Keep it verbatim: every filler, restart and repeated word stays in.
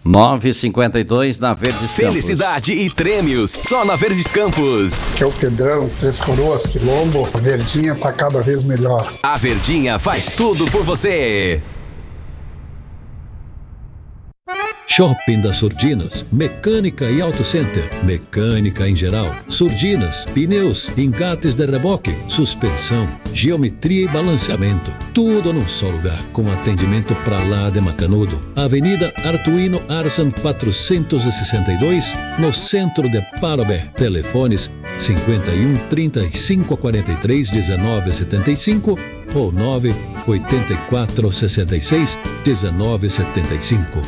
nove e cinquenta e dois na Verdes Campos. Felicidade e prêmios só na Verdes Campos. Que é o Pedrão, Três Coroas, Quilombo. A Verdinha tá cada vez melhor. A Verdinha faz tudo por você. Shopping das Surdinas, Mecânica e Auto Center, mecânica em geral, surdinas, pneus, engates de reboque, suspensão, geometria e balanceamento, tudo num só lugar, com atendimento pra lá de Macanudo. Avenida Artuino Arsan quatrocentos e sessenta e dois, no centro de Parobé. Telefones cinquenta e um, trinta e cinco, quarenta e três, dezenove, setenta e cinco ou nove oito quatro, sessenta e seis, dezenove, setenta e cinco.